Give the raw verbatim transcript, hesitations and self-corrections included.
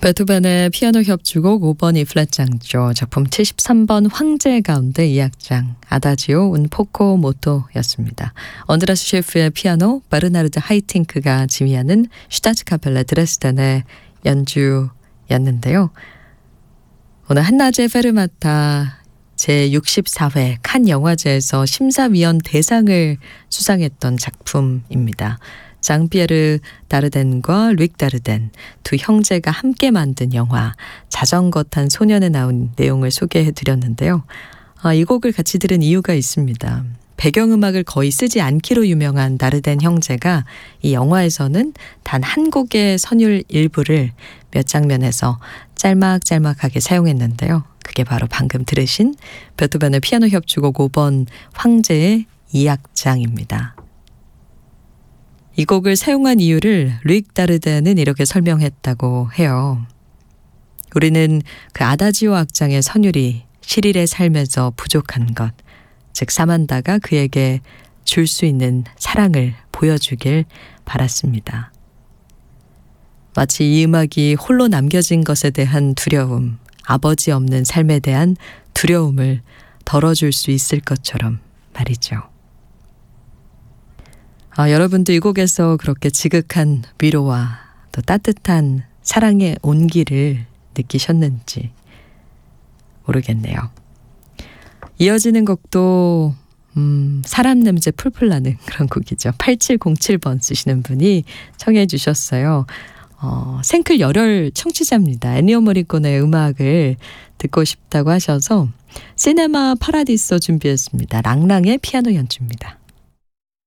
베토벤의 피아노 협주곡 오 번 E 플랫 장조, 작품 칠십삼 번 황제 가운데 이 악장 아다지오 운 포코 모토였습니다. 언드라스 셰프의 피아노, 베르나르드 하이팅크가 지휘하는 슈타츠카펠레 드레스덴의 연주였는데요. 오늘 한낮의 페르마타 제육십사 회 칸 영화제에서 심사위원 대상을 수상했던 작품입니다. 장피에르 다르덴과 루익 다르덴 두 형제가 함께 만든 영화 자전거 탄 소년에 나온 내용을 소개해드렸는데요. 아, 이 곡을 같이 들은 이유가 있습니다. 배경음악을 거의 쓰지 않기로 유명한 다르덴 형제가 이 영화에서는 단 한 곡의 선율 일부를 몇 장면에서 짤막짤막하게 사용했는데요. 그게 바로 방금 들으신 베토벤의 피아노 협주곡 오 번 황제의 이 악장입니다. 이 곡을 사용한 이유를 루익 다르덴은 이렇게 설명했다고 해요. 우리는 그 아다지오 악장의 선율이 시릴의 삶에서 부족한 것, 즉 사만다가 그에게 줄 수 있는 사랑을 보여주길 바랐습니다. 마치 이 음악이 홀로 남겨진 것에 대한 두려움, 아버지 없는 삶에 대한 두려움을 덜어줄 수 있을 것처럼 말이죠. 아, 여러분도 이 곡에서 그렇게 지극한 위로와 또 따뜻한 사랑의 온기를 느끼셨는지 모르겠네요. 이어지는 곡도 음, 사람 냄새 풀풀 나는 그런 곡이죠. 팔칠공칠 번 쓰시는 분이 청해 주셨어요. 어, 생클 열혈 청취자입니다. 에니오 모리코네의 음악을 듣고 싶다고 하셔서 시네마 파라디소 준비했습니다. 랑랑의 피아노 연주입니다.